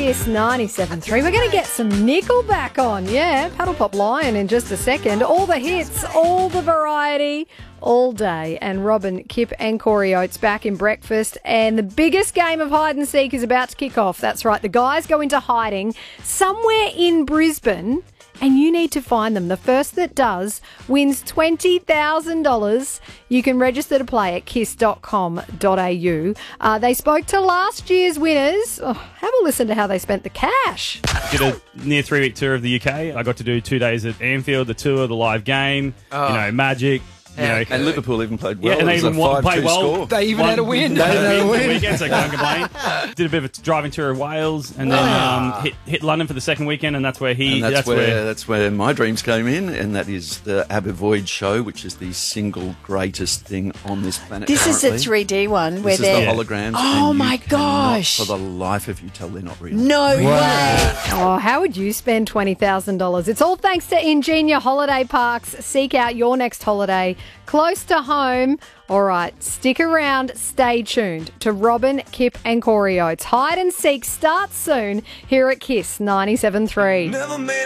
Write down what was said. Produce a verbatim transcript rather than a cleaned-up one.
Kiss ninety-seven three. We're going to get some Nickelback on. Yeah, Paddle Pop Lion in just a second. All the hits, all the variety, all day. And Robin, Kip and Corey Oates back in breakfast. And the biggest game of hide and seek is about to kick off. That's right. The guys go into hiding somewhere in Brisbane, and you need to find them. The first that does wins twenty thousand dollars. You can register to play at kiss dot com dot a u. Uh, they spoke to last year's winners. Oh, have a listen to how they spent the cash. Did a near three-week tour of the U K. I got to do two days at Anfield, the tour, the live game, Oh. you know, Magic. You know, And Liverpool even played well. yeah, and they It was even a won, five two played well. score. They even had a win. They They had a win. win. Weekend, so can't complain. Did a bit of a driving tour of Wales, and then Wow. um, hit, hit London for the second weekend, and that's where he. And that's, where, that's where my dreams came in, and that is the Abbey Void show, which is the single greatest thing on this planet. This is the currently. three D one where This is they're... the holograms. Oh, and you my cannot gosh. For the life of you, tell they're not real. No way. Oh, how would you spend twenty thousand dollars? It's all thanks to Ingenia Holiday Parks. Seek out your next holiday close to home. All right, stick around, stay tuned to Robin, Kip and Corey Oates. Hide and Seek starts soon here at Kiss ninety-seven three. Never made